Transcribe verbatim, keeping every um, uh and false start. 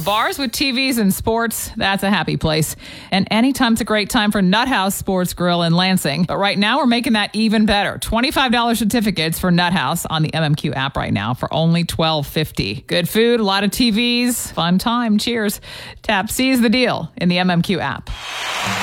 bars with T Vs and sports, that's a happy place. And anytime's a great time for Nut House Sports Grill in Lansing. But right now, we're making that even better. twenty-five dollars certificates for Nut House on the M M Q app right now for only twelve fifty. Good food, a lot of T Vs, fun time. Cheers. Tap Seize the Deal in the M M Q app.